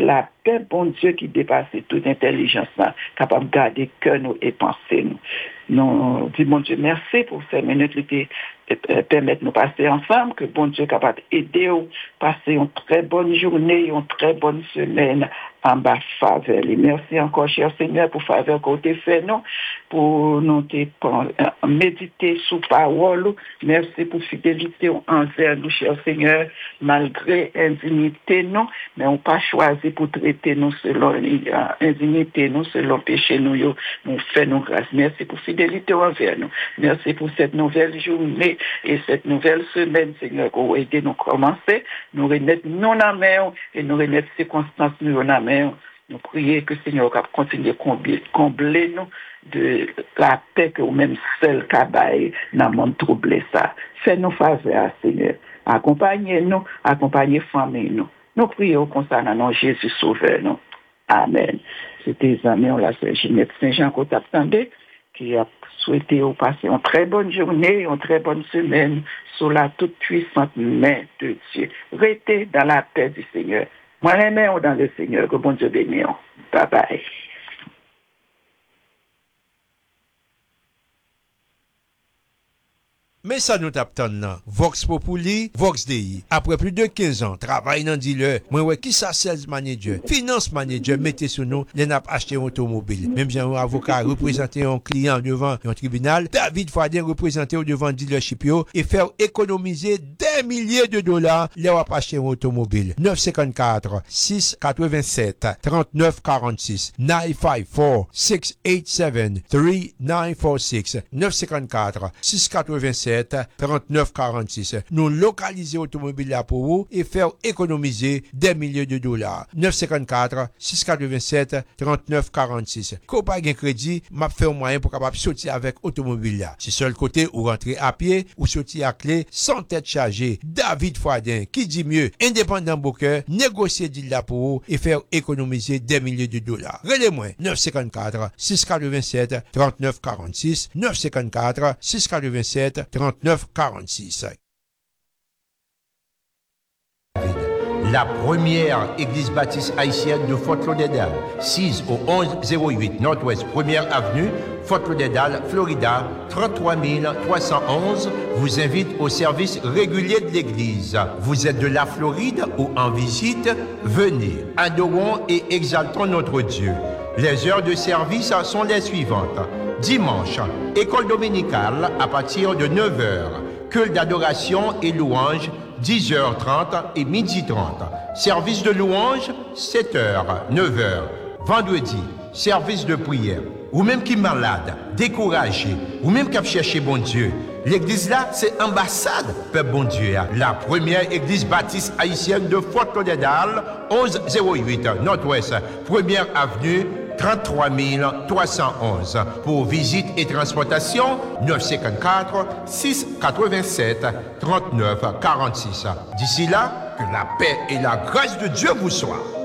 la paix, bon Dieu, qui dépasse toute intelligence, capable de garder cœur nous et penser nous. Nous disons, bon Dieu, merci pour ces minutes qui permettent de nous passer ensemble, que bon Dieu est capable d'aider nous passer une très bonne journée, une très bonne semaine en bas faveur. Et merci encore, cher Seigneur, pour faveur qu'on t'a fait, nous, pour nous méditer sous parole. Merci pour fidélité envers nous, cher Seigneur, malgré indignité, nous, mais on pas choisi pour traiter nous selon indignité, nous, selon péché, nous fait nos grâces. Merci pour fidélité envers nous. Merci pour cette nouvelle journée et cette nouvelle semaine, Seigneur, qu'on a aidé nous commencer, nous remettre non en main et nous remettre circonstances nous en main. Nous prions que le Seigneur continue de combler nous de la paix que nous-mêmes seuls cabaye dans le monde troublé ça. Fais-nous faveur, Seigneur. Accompagnez-nous, accompagnez famille nous. Nous prions concernant nous, Jésus Sauveur nous. Amen. C'était les amis, on l'a fait Ginette Saint-Jean qu'on t'attendait, qui a souhaité vous passer une très bonne journée, une très bonne semaine sous la toute puissante main de Dieu. Restez dans la paix du Seigneur. Moi, les mains dans le Seigneur, que bon Dieu bénisse. Bye bye. Mais ça nous tape tant Vox Populi, Vox Dei. Après plus de 15 ans, travail dans dealer, moi ouais qui ça sales manager, finance manager, mettez sous nous, les n'a acheté un automobile. Même j'ai un avocat représenté un client devant un tribunal, David Fadin représenté devant dealership et faire économiser des milliers de dollars, les va acheter un automobile. 954 687 39 46 954 687 3946 954 687 39 46. Nous localiser automobile là pour vous et faire économiser des milliers de dollars. 954 687 39 46. Quand pas de crédit, m'a fait un moyen pour capable sortir avec automobile là. C'est seul côté ou rentrer à pied ou sortir à clé sans tête chargée. David Fadin qui dit mieux, indépendant broker, négocier deal là pour vous et faire économiser des milliers de dollars. Relais-moi 954 687 39 46 954 687 39 46. La première église baptiste haïtienne de Fort Lauderdale, 6 au 1108 Nord-Ouest 1er Avenue, Fort Lauderdale, Florida, 33 311, vous invite au service régulier de l'église. Vous êtes de la Floride ou en visite, venez, adorons et exaltons notre Dieu. Les heures de service sont les suivantes. Dimanche, école dominicale à partir de 9h. Culte d'adoration et louange, 10h30 et 12h30. Service de louange, 7h, 9h. Vendredi, service de prière. Ou même qui est malade, découragé, ou même qui a cherché bon Dieu. L'église là, c'est ambassade, peuple bon Dieu. La première église baptiste haïtienne de Fort Lauderdale, 1108 Nord-Ouest, 1er Avenue, 33 311. Pour visite et transportation, 954 687 39 46. D'ici là, que la paix et la grâce de Dieu vous soient.